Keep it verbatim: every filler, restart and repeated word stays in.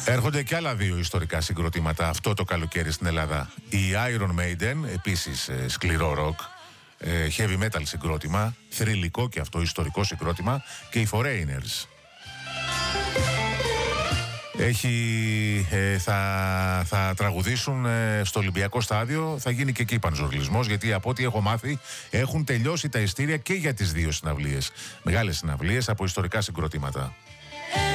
Έρχονται και άλλα δύο ιστορικά συγκροτήματα αυτό το καλοκαίρι στην Ελλάδα. Η Iron Maiden, επίσης ε, σκληρό ροκ, ε, heavy metal συγκρότημα, θρυλικό και αυτό ιστορικό συγκρότημα, και οι Foreigners. Έχει, ε, θα, θα τραγουδήσουν ε, στο Ολυμπιακό Στάδιο. Θα γίνει και εκεί πανζουρλισμός, γιατί από ό,τι έχω μάθει έχουν τελειώσει τα ειστήρια και για τις δύο συναυλίες. Μεγάλες συναυλίες από ιστορικά συγκροτήματα.